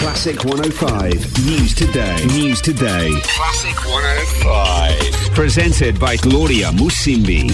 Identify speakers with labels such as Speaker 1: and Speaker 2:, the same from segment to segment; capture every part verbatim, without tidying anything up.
Speaker 1: Classic one oh five News Today. News Today. Classic one oh five. Presented by Gloria Musimbi.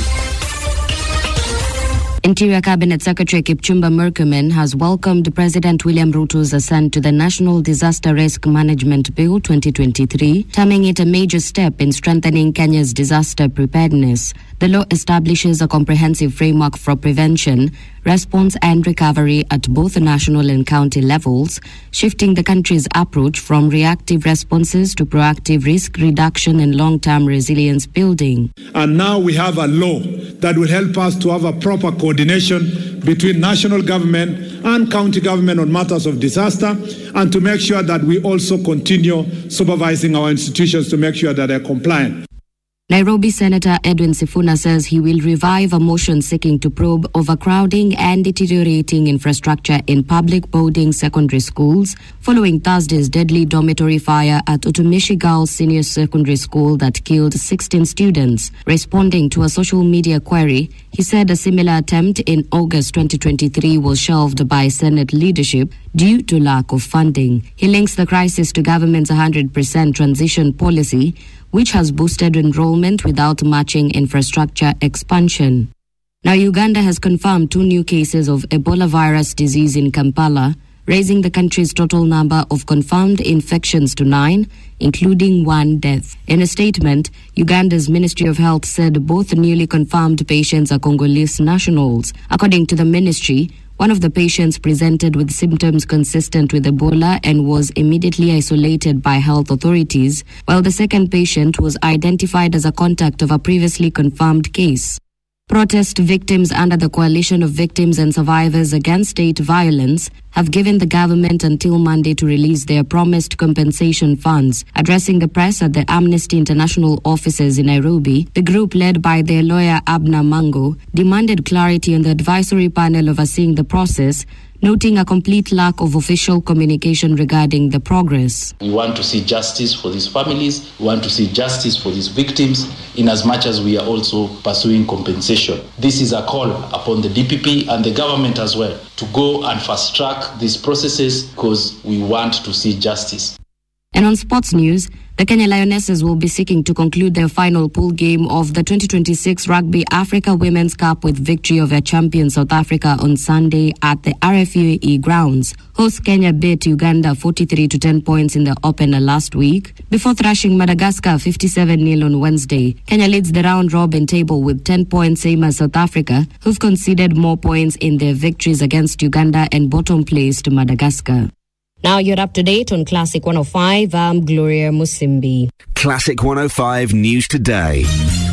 Speaker 2: Interior Cabinet Secretary Kipchumba Murkomen has welcomed President William Ruto's assent to the National Disaster Risk Management Bill twenty twenty-three, terming it a major step in strengthening Kenya's disaster preparedness. The law establishes a comprehensive framework for prevention, response and recovery at both national and county levels, shifting the country's approach from reactive responses to proactive risk reduction and long-term resilience building.
Speaker 3: And now we have a law that will help us to have a proper coordination between national government and county government on matters of disaster, and to make sure that we also continue supervising our institutions to make sure that they're compliant.
Speaker 2: Nairobi Senator Edwin Sifuna says he will revive a motion seeking to probe overcrowding and deteriorating infrastructure in public boarding secondary schools following Thursday's deadly dormitory fire at Utumishi Girls Senior Secondary School that killed sixteen students. Responding to a social media query, he said a similar attempt in August twenty twenty-three was shelved by Senate leadership due to lack of funding. He links the crisis to government's one hundred percent transition policy, which has boosted enrollment without matching infrastructure expansion. Now, Uganda has confirmed two new cases of Ebola virus disease in Kampala, raising the country's total number of confirmed infections to nine, including one death. In a statement, Uganda's Ministry of Health said both newly confirmed patients are Congolese nationals. According to the ministry, one of the patients presented with symptoms consistent with Ebola and was immediately isolated by health authorities, while the second patient was identified as a contact of a previously confirmed case. Protest victims under the Coalition of Victims and Survivors Against State Violence have given the government until Monday to release their promised compensation funds. Addressing the press at the Amnesty International offices in Nairobi, the group led by their lawyer Abner Mango demanded clarity on the advisory panel overseeing the process, noting a complete lack of official communication regarding the progress.
Speaker 4: We want to see justice for these families. We want to see justice for these victims, in as much as we are also pursuing compensation. This is a call upon the D P P and the government as well to go and fast track these processes, because we want to see justice.
Speaker 2: And on sports news, the Kenya Lionesses will be seeking to conclude their final pool game of the twenty twenty-six Rugby Africa Women's Cup with victory over champion South Africa on Sunday at the R F U A E grounds. Host Kenya beat Uganda forty-three to ten points in the opener last week, before thrashing Madagascar fifty-seven nil on Wednesday. Kenya leads the round-robin table with ten points, same as South Africa, who've conceded more points in their victories against Uganda and bottom-placed Madagascar. Now you're up to date on Classic one oh five. I'm Gloria Musimbi.
Speaker 1: Classic one oh five News Today.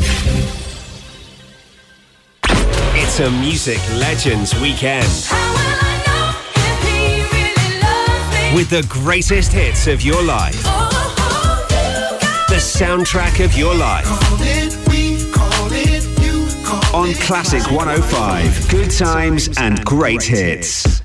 Speaker 5: It's a Music Legends weekend. With the greatest hits of your life. The soundtrack of your life. On Classic one oh five. Good times and great hits.